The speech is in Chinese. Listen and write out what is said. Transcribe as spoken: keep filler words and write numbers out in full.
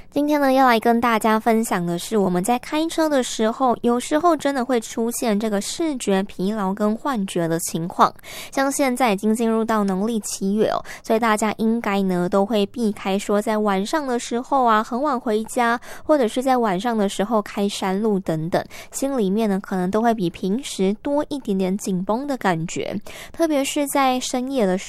今天呢，要来跟大家分享的是，我们在开车的时候，有时候真的会出现这个视觉疲劳跟幻觉的情况。像现在已经进入到农历七月哦，所以大家应该呢都会避开说在晚上的时候啊，很晚回家，或者是在晚上的时候开山路等等，心里面呢可能都会比平时多一点点紧绷的感觉，特别是在深夜的时